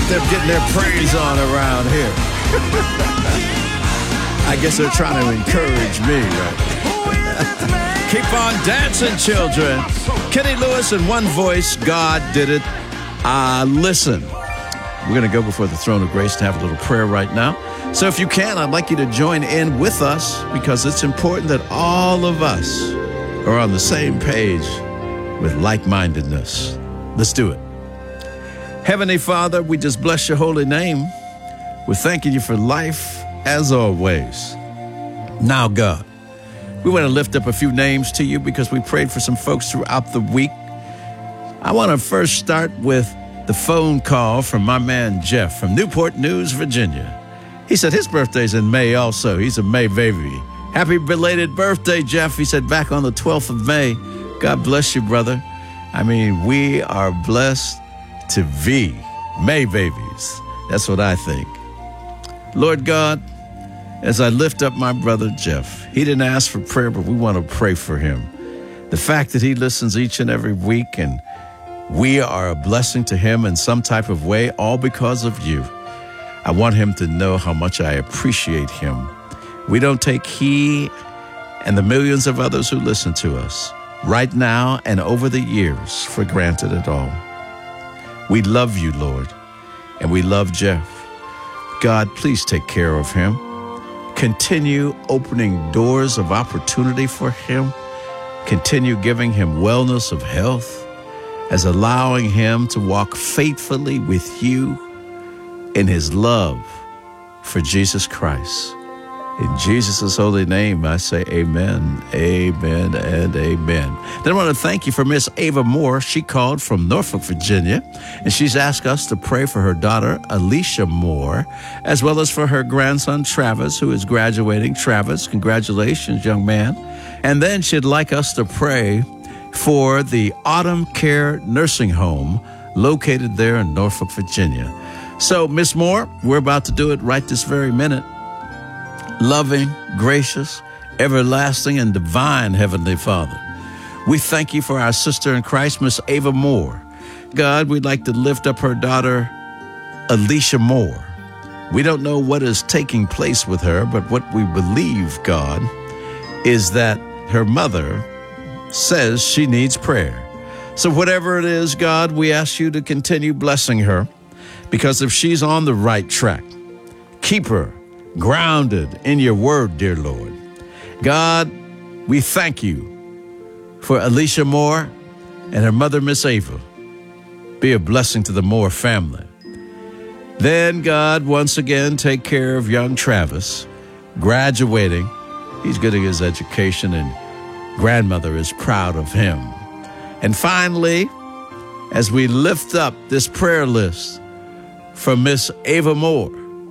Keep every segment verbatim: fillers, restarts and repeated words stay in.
them getting their praise on around here. I guess they're trying to encourage me, right? Keep on dancing, children. Kenny Lewis in one voice, God did it. Uh, listen, we're going to go before the throne of grace to have a little prayer right now. So if you can, I'd like you to join in with us because it's important that all of us are on the same page with like-mindedness. Let's do it. Heavenly Father, we just bless your holy name. We're thanking you for life as always. Now, God, we want to lift up a few names to you because we prayed for some folks throughout the week. I want to first start with the phone call from my man Jeff from Newport News, Virginia. He said his birthday's in May also. He's a May baby. Happy belated birthday, Jeff. He said back on the twelfth of May. God bless you, brother. I mean, we are blessed to be May babies. That's what I think. Lord God, as I lift up my brother Jeff, he didn't ask for prayer, but we want to pray for him. The fact that he listens each and every week and we are a blessing to him in some type of way, all because of you. I want him to know how much I appreciate him. We don't take he and the millions of others who listen to us right now and over the years for granted at all. We love you, Lord, and we love Jeff. God, please take care of him. Continue opening doors of opportunity for him. Continue giving him wellness of health, as allowing him to walk faithfully with you in his love for Jesus Christ. In Jesus' holy name, I say amen, amen, and amen. Then I want to thank you for Miss Ava Moore. She called from Norfolk, Virginia, and she's asked us to pray for her daughter, Alicia Moore, as well as for her grandson, Travis, who is graduating. Travis, congratulations, young man. And then she'd like us to pray for the Autumn Care Nursing Home located there in Norfolk, Virginia. So, Miss Moore, we're about to do it right this very minute. Loving, gracious, everlasting, and divine Heavenly Father, we thank you for our sister in Christ, Miss Ava Moore. God, we'd like to lift up her daughter, Alicia Moore. We don't know what is taking place with her, but what we believe, God, is that her mother says she needs prayer. So whatever it is, God, we ask you to continue blessing her, because if she's on the right track, keep her grounded in your word, dear Lord. God, we thank you for Alicia Moore and her mother, Miss Ava. Be a blessing to the Moore family. Then, God, once again, take care of young Travis, graduating. He's getting his education, and grandmother is proud of him. And finally, as we lift up this prayer list for Miss Ava Moore,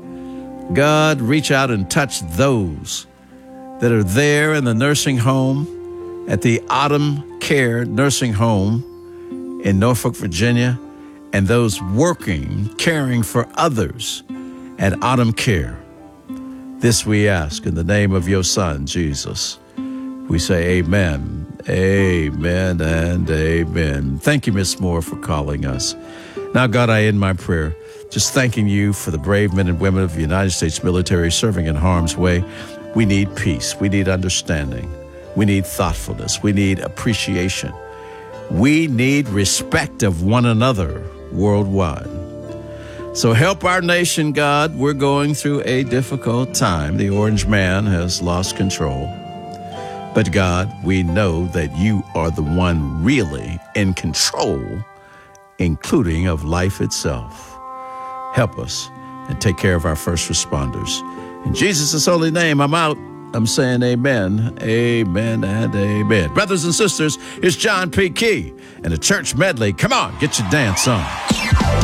God, reach out and touch those that are there in the nursing home at the Autumn Care Nursing Home in Norfolk, Virginia, and those working, caring for others at Autumn Care. This we ask in the name of your Son, Jesus. We say amen, amen, and amen. Thank you, Miss Moore, for calling us. Now, God, I end my prayer just thanking you for the brave men and women of the United States military serving in harm's way. We need peace. We need understanding. We need thoughtfulness. We need appreciation. We need respect of one another worldwide. So help our nation, God. We're going through a difficult time. The orange man has lost control. But God, we know that you are the one really in control, including of life itself. Help us and take care of our first responders. In Jesus' holy name, I'm out. I'm saying amen, amen, and amen. Brothers and sisters, it's John P. Key and the church medley. Come on, get your dance on.